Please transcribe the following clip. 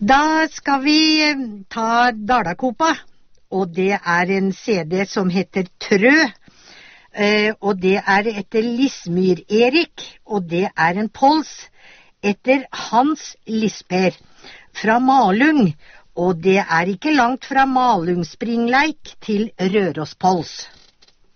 Da skal vi ta Dalakopa, og det en CD som heter Trø, og det etter Lismyr-Erik, og det en Pols etter Hans Lisper fra Malung, og det ikke langt fra Malung Springleik til Rørospols.